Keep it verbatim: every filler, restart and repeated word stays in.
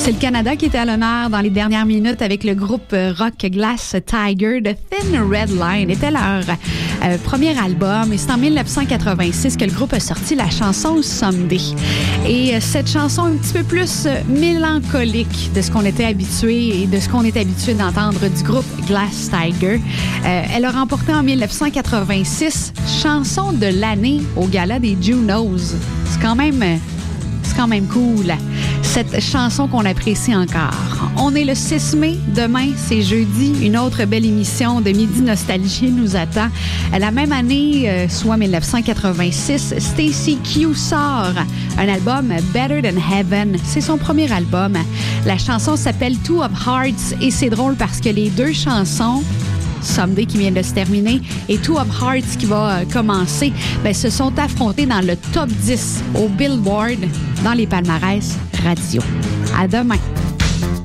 C'est le Canada qui était à l'honneur dans les dernières minutes avec le groupe rock Glass Tiger. The Thin Red Line était leur euh, premier album et c'est en dix-neuf cent quatre-vingt-six que le groupe a sorti la chanson Someday. Et euh, cette chanson un petit peu plus euh, mélancolique de ce qu'on était habitué et de ce qu'on est habitué d'entendre du groupe Glass Tiger. Euh, elle a remporté en dix-neuf cent quatre-vingt-six chanson de l'année au gala des Junos. C'est quand même... Euh, C'est quand même cool, cette chanson qu'on apprécie encore. On est le six mai, demain, c'est jeudi. Une autre belle émission de Midi Nostalgie nous attend. La même année, euh, soit dix-neuf cent quatre-vingt-six, Stacy Q sort un album, Better Than Heaven. C'est son premier album. La chanson s'appelle Two of Hearts et c'est drôle parce que les deux chansons, Someday qui vient de se terminer et Two of Hearts qui va euh, commencer, ben, se sont affrontés dans le top dix au Billboard dans les palmarès radio. À demain.